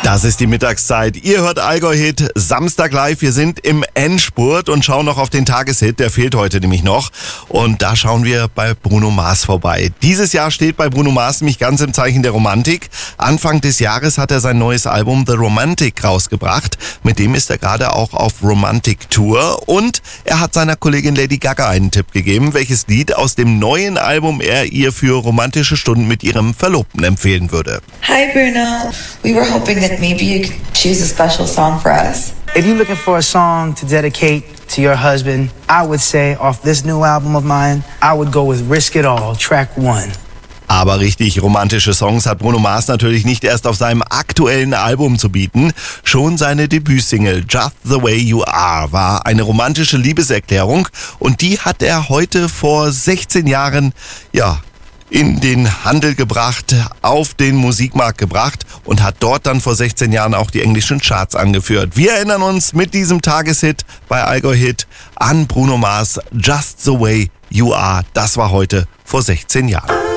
Das ist die Mittagszeit. Ihr hört Allgäu Hit Samstag live. Wir sind im Endspurt und schauen noch auf den Tageshit. Der fehlt heute nämlich noch. Und da schauen wir bei Bruno Mars vorbei. Dieses Jahr steht bei Bruno Mars nämlich ganz im Zeichen der Romantik. Anfang des Jahres hat er sein neues Album The Romantic rausgebracht. Mit dem ist er gerade auch auf Romantic Tour. Und er hat seiner Kollegin Lady Gaga einen Tipp gegeben, welches Lied aus dem neuen Album er ihr für romantische Stunden mit ihrem Verlobten empfehlen würde. Hi Bruno. We were hoping that maybe you could choose a special song for us. If you're looking for a song to dedicate to your husband, I would say off this new album of mine, I would go with Risk It All, Track 1. Aber richtig romantische Songs hat Bruno Mars natürlich nicht erst auf seinem aktuellen Album zu bieten. Schon seine Debütsingle Just the Way You Are war eine romantische Liebeserklärung und die hat er heute vor 16 Jahren, in den Handel gebracht, auf den Musikmarkt gebracht und hat dort dann vor 16 Jahren auch die englischen Charts angeführt. Wir erinnern uns mit diesem Tageshit bei Allgäu Hit an Bruno Mars, Just the Way You Are. Das war heute vor 16 Jahren.